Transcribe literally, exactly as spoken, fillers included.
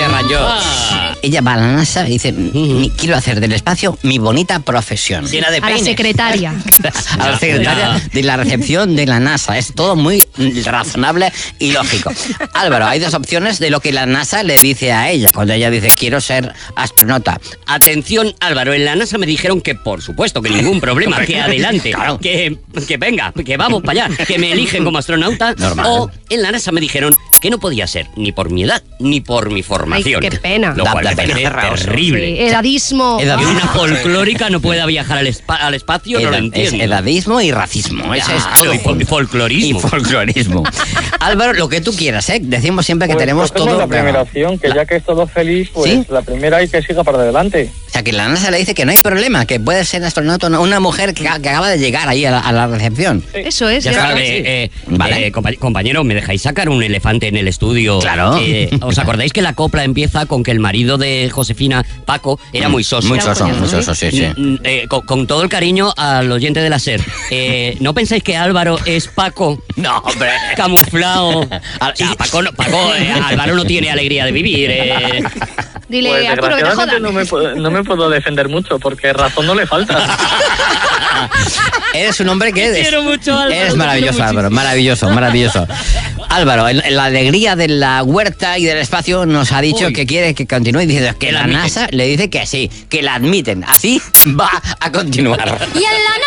rayó. Ah. Ella va a la NASA y dice, uh-huh. quiero hacer del espacio mi bonita profesión. Llena de A la peines. secretaria. A la secretaria de la recepción de la NASA. Es todo muy razonable y lógico. Álvaro, hay dos opciones de lo que la NASA le dice a ella cuando ella dice, quiero ser astronauta. Atención, Álvaro, en la NASA me dijeron que por supuesto, que ningún problema, que adelante, Claro. que, que venga, que vamos para allá, que me eligen como astronauta. Normal. O en la NASA me dijeron que no podía ser ni por mi edad ni por mi formación. Ay, qué pena. Lo Da- cual da me pena. parece terrible. Sí, edadismo. Edad- Que una folclórica no pueda viajar al, espa- al espacio, no lo Edad- es entiendo. edadismo y racismo. Ese es Claro, todo. y fol- folclorismo. Y folclorismo. Álvaro, lo que tú quieras, ¿eh? Decimos siempre que Pues tenemos cogemos todo. la primera opción, que ya que es todo feliz, pues ¿Sí? la primera y que siga para adelante. O sea, que la NASA le dice que no hay problema, que puede ser astronauta una- una mujer que, que acaba de llegar ahí a la, a la recepción. Eso es. Ya ya está, está. eh, eh, Vale. eh, compa- compañero, ¿me dejáis sacar un elefante en el estudio? Claro. Eh, ¿Os acordáis que la copla empieza con que el marido de Josefina, Paco, era muy soso? Muy soso, Claro, muy sí. soso, sí, sí. Mm, eh, con, con todo el cariño al oyente de la SER, eh, ¿no pensáis que Álvaro es Paco? No, hombre. Camuflado. O sea, Paco, no- Paco eh, Álvaro no tiene alegría de vivir. eh. Dile, Pues Arturo, que te desgraciadamente jodan. no me, puedo, no me puedo defender mucho porque razón no le falta. Eres un hombre que... Te quiero mucho, Álvaro, Eres te maravilloso, quiero Álvaro, maravilloso, maravilloso. Álvaro, en, en la alegría de la huerta y del espacio nos ha dicho Uy. que quiere que continúe diciendo que Que la la admiten. NASA le dice que sí, que la admiten. Así va a continuar. Y en la